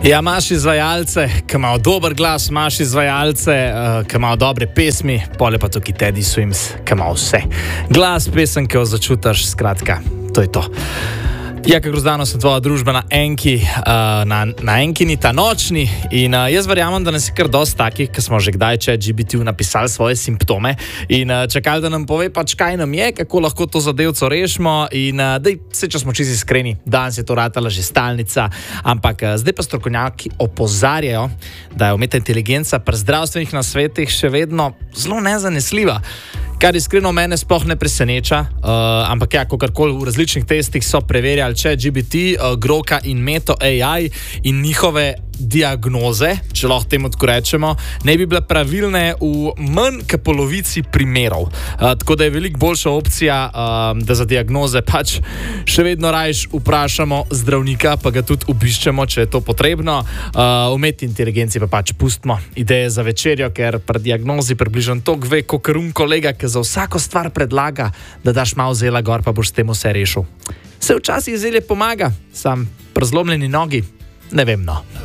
Ja, imaš izvajalce, ki imajo dober glas, imaš izvajalce, ki imajo dobre pesmi, pole pa tukaj Teddy Swims, ki ima vse. Glas, pesem, ki jo začutiš, skratka, to je to. Ja, kako zdano sem tvoja družba na Enki, na Enkini ta nočni in jaz verjamem, da nas je kar dosti takih, ki smo že kdaj ChatGPT-ju napisali svoje simptome in čakali, da nam pove pač kaj nam je, kako lahko to zadevco rešimo in dej, vse, če smo čisto iskreni, danes je to ratala že stalnica, ampak zdaj pa strokovnjaki opozarjajo, da je umetna inteligenca pri zdravstvenih nasvetih še vedno zelo nezanesljiva. Kar iskreno mene sploh ne preseneča, ampak ja, kakorkoli v različnih testih so preverjali ChatGPT, Groka in Meta AI in njihove diagnoze, če lahko temu tako rečemo, ne bi bile pravilne v manj kot polovici primerov. Tako da je veliko boljša opcija, da za diagnoze pač še vedno rajš vprašamo zdravnika, pa ga tudi obiščemo, če je to potrebno. Umetni inteligenci pa pač pustimo ideje za večerjo, ker pri diagnozi približno toliko ve, kot kolega, ki za vsako stvar predlaga, da daš malo zela gor, pa boš s tem vse rešil. Se včasih zelje pomaga, sam pri zlomljeni nogi, ne vem no.